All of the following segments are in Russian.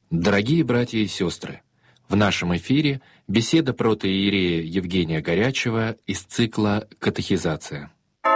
Дорогие братья и сестры, в нашем эфире беседа протоиерея Евгения Горячева из цикла «Катехизация».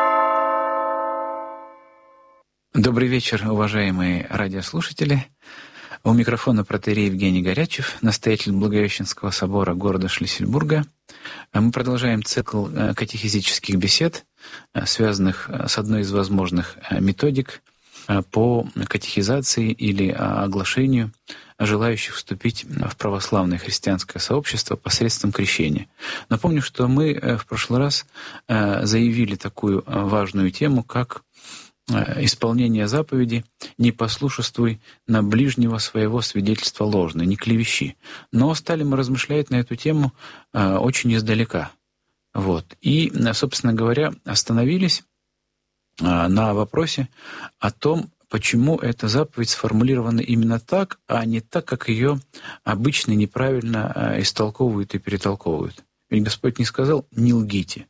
Добрый вечер, уважаемые радиослушатели. У микрофона протоиерей Евгений Горячев, настоятель Благовещенского собора города Шлиссельбурга. Мы продолжаем цикл катехизических бесед, связанных с одной из возможных методик по катехизации или оглашению желающих вступить в православное христианское сообщество посредством крещения. Напомню, что мы в прошлый раз заявили такую важную тему, как исполнение заповеди «Не послушествуй на ближнего своего свидетельства ложное, не клевещи». Но стали мы размышлять на эту тему очень издалека. И, собственно говоря, остановились на вопросе о том, почему эта заповедь сформулирована именно так, а не так, как ее обычно неправильно истолковывают и перетолковывают. Ведь Господь не сказал «не лгите»,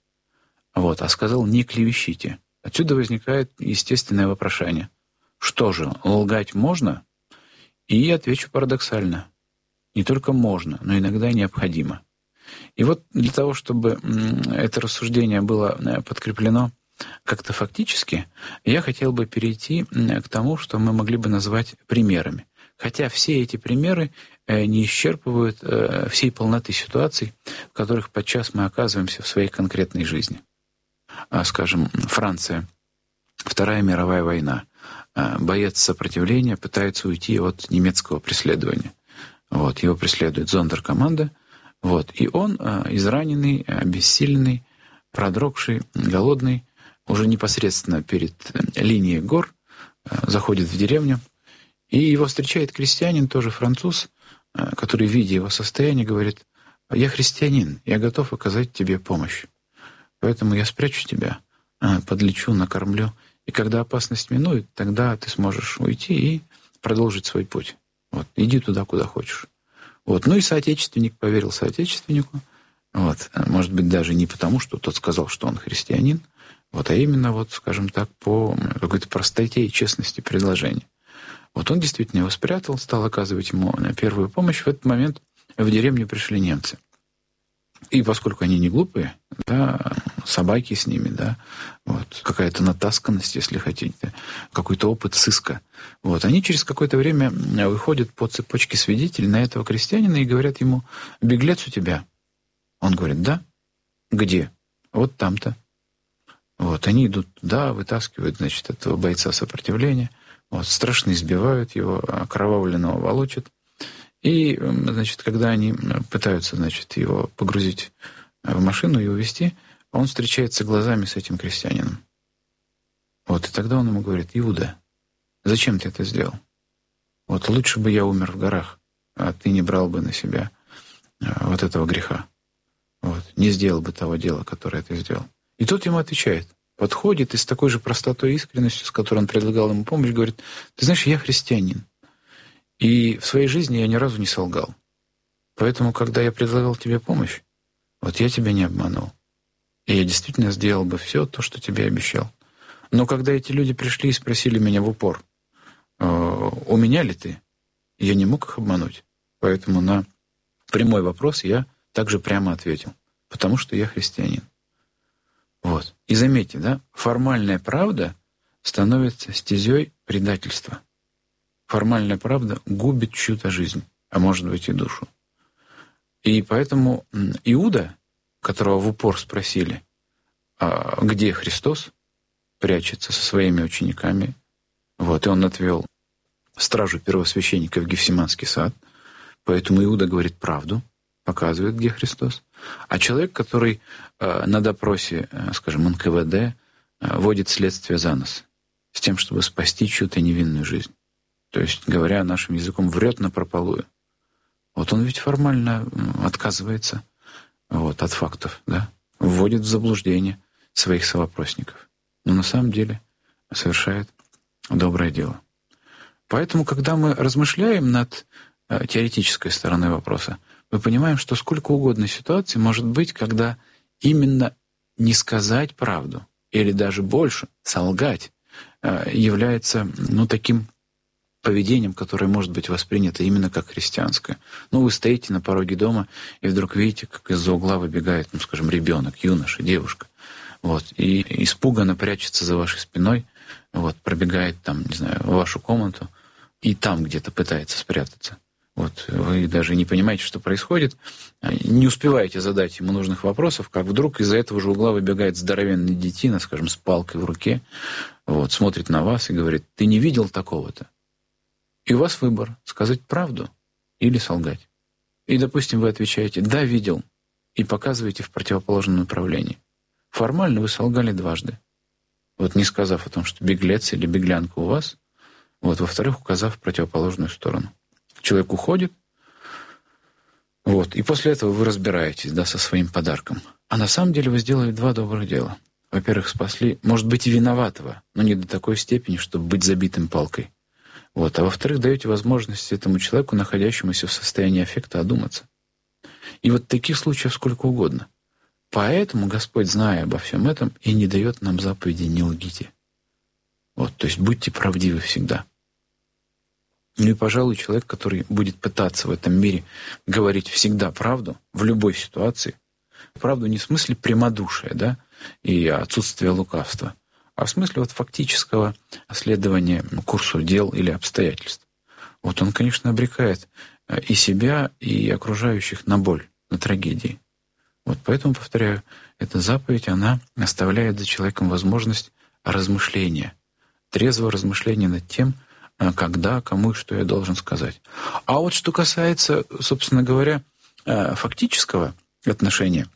а сказал «не клевещите». Отсюда возникает естественное вопрошание. Что же, лгать можно? И я отвечу парадоксально. Не только можно, но иногда и необходимо. И для того, чтобы это рассуждение было подкреплено как-то фактически, я хотел бы перейти к тому, что мы могли бы назвать примерами. Хотя все эти примеры не исчерпывают всей полноты ситуаций, в которых подчас мы оказываемся в своей конкретной жизни. Скажем, Франция, Вторая мировая война. Боец сопротивления пытается уйти от немецкого преследования. Его преследует зондеркоманда, и он, израненный, обессиленный, продрогший, голодный, уже непосредственно перед линией гор, заходит в деревню, и его встречает крестьянин, тоже француз, который, видя его состояние, говорит: «Я христианин, я готов оказать тебе помощь. Поэтому я спрячу тебя, подлечу, накормлю, и когда опасность минует, тогда ты сможешь уйти и продолжить свой путь. Иди туда, куда хочешь». И соотечественник поверил соотечественнику, может быть, даже не потому, что тот сказал, что он христианин, а именно, скажем так, по какой-то простоте и честности предложения. Он действительно его спрятал, стал оказывать ему первую помощь. В этот момент в деревню пришли немцы. И поскольку они не глупые, собаки с ними, какая-то натасканность, если хотите, какой-то опыт сыска. Они через какое-то время выходят по цепочке свидетелей на этого крестьянина и говорят ему: «Беглец у тебя». Он говорит: «Да». «Где?» «Там-то». Они идут туда, вытаскивают, этого бойца сопротивления, страшно избивают его, окровавленного волочат. И, когда они пытаются, его погрузить в машину и увезти, он встречается глазами с этим крестьянином. И тогда он ему говорит: «Иуда, зачем ты это сделал? Лучше бы я умер в горах, а ты не брал бы на себя этого греха. Не сделал бы того дела, которое ты сделал». И тот ему отвечает, подходит и с такой же простотой и искренностью, с которой он предлагал ему помощь, говорит: «Ты знаешь, я христианин. И в своей жизни я ни разу не солгал. Поэтому, когда я предлагал тебе помощь, я тебя не обманул. И я действительно сделал бы все то, что тебе обещал. Но когда эти люди пришли и спросили меня в упор: у меня ли ты? Я не мог их обмануть. Поэтому на прямой вопрос я также прямо ответил: потому что я христианин». И заметьте, формальная правда становится стезей предательства. Формальная правда губит чью-то жизнь, а может быть и душу. И поэтому Иуда, которого в упор спросили, где Христос, прячется со своими учениками, и он отвел стражу первосвященника в Гефсиманский сад, поэтому Иуда говорит правду, показывает, где Христос. А человек, который на допросе, скажем, НКВД, водит следствие за нос с тем, чтобы спасти чью-то невинную жизнь. То есть, говоря нашим языком, врет напропалую. Он ведь формально отказывается от фактов, вводит в заблуждение своих совопросников. Но на самом деле совершает доброе дело. Поэтому, когда мы размышляем над теоретической стороной вопроса, мы понимаем, что сколько угодно ситуаций может быть, когда именно не сказать правду, или даже больше, солгать, является таким поведением, которое может быть воспринято именно как христианское. Вы стоите на пороге дома, и вдруг видите, как из-за угла выбегает, скажем, ребенок, юноша, девушка, и испуганно прячется за вашей спиной, пробегает в вашу комнату, и там где-то пытается спрятаться. Вы даже не понимаете, что происходит, не успеваете задать ему нужных вопросов, как вдруг из-за этого же угла выбегает здоровенный детина, скажем, с палкой в руке, смотрит на вас и говорит: «Ты не видел такого-то?» И у вас выбор — сказать правду или солгать. И, допустим, вы отвечаете: «Да, видел», и показываете в противоположном направлении. Формально вы солгали дважды. Не сказав о том, что беглец или беглянка у вас, во-вторых, указав в противоположную сторону. Человек уходит, и после этого вы разбираетесь, со своим подарком. А на самом деле вы сделали два добрых дела. Во-первых, спасли, может быть, и виноватого, но не до такой степени, чтобы быть забитым палкой. А во-вторых, даете возможность этому человеку, находящемуся в состоянии аффекта, одуматься. И таких случаев сколько угодно. Поэтому Господь, зная обо всем этом, и не дает нам заповеди «не лгите». То есть будьте правдивы всегда. И, пожалуй, человек, который будет пытаться в этом мире говорить всегда правду, в любой ситуации, правду не в смысле прямодушия, и отсутствия лукавства, а в смысле фактического следования курсу дел или обстоятельств. Он, конечно, обрекает и себя, и окружающих на боль, на трагедии. Поэтому, повторяю, эта заповедь, она оставляет за человеком возможность размышления, трезвого размышления над тем, когда, кому и что я должен сказать. А что касается, собственно говоря, фактического отношения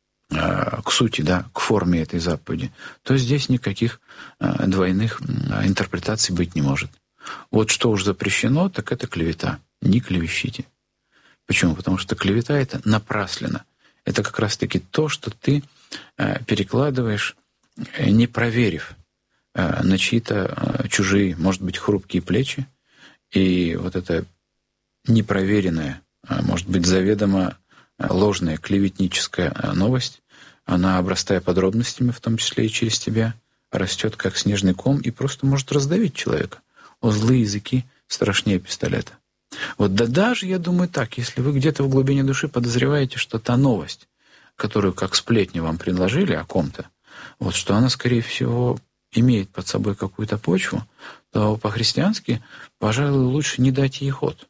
к сути, к форме этой заповеди, то здесь никаких двойных интерпретаций быть не может. Что уж запрещено, так это клевета. Не клевещите. Почему? Потому что клевета — это напрасленно. Это как раз-таки то, что ты перекладываешь, не проверив, на чьи-то чужие, может быть, хрупкие плечи. И это непроверенная, может быть, заведомо ложная клеветническая новость, она, обрастая подробностями, в том числе и через тебя, растет как снежный ком и просто может раздавить человека. Злые языки страшнее пистолета. Даже, я думаю, так, если вы где-то в глубине души подозреваете, что та новость, которую как сплетню вам предложили о ком-то, что она, скорее всего, имеет под собой какую-то почву, то по-христиански, пожалуй, лучше не дать ей ход.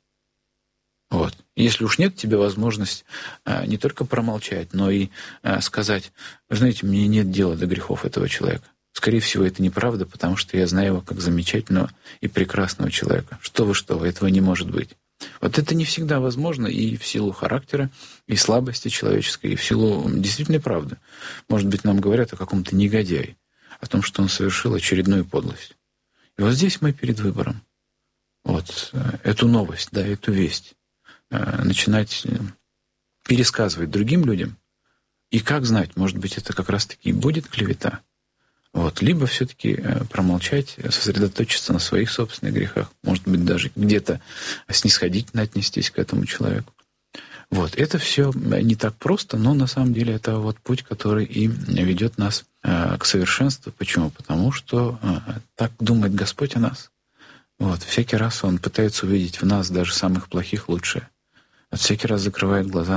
Если уж нет тебе возможности не только промолчать, но и сказать: вы знаете, мне нет дела до грехов этого человека. Скорее всего, это неправда, потому что я знаю его как замечательного и прекрасного человека. Что вы, этого не может быть. Это не всегда возможно и в силу характера, и слабости человеческой, и в силу действительной правды. Может быть, нам говорят о каком-то негодяе, о том, что он совершил очередную подлость. И здесь мы перед выбором. Эту новость, эту весть начинать пересказывать другим людям. И как знать, может быть, это как раз-таки и будет клевета. Либо все-таки промолчать, сосредоточиться на своих собственных грехах. Может быть, даже где-то снисходительно отнестись к этому человеку. Это все не так просто, но на самом деле это путь, который и ведет нас к совершенству. Почему? Потому что так думает Господь о нас. Всякий раз Он пытается увидеть в нас даже самых плохих лучшее. Всякий раз закрывает глаза